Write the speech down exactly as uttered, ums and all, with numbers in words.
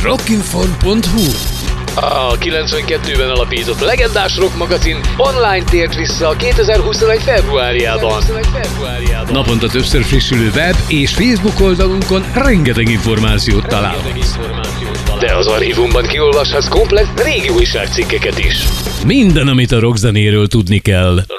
rockinform pont hu. A kilencvenkettőben alapított legendás rock magazin online tért vissza a kétezer-huszonegy februárjában. Naponta többször frissülő web és Facebook oldalunkon rengeteg információt találhatsz. De az archívumban kiolvashatsz komplett régi újságcikkeket is. Minden, amit a rockzenéről tudni kell.